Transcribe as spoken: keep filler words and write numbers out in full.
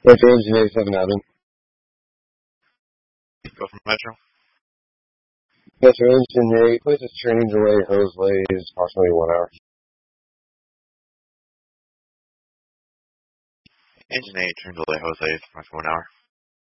Metro Engine eighty-seven Adam. Go from Metro. Metro Engine eight, places training delay, hose lays, approximately one hour. Engine eight, turn delay, hose lays, approximately one hour.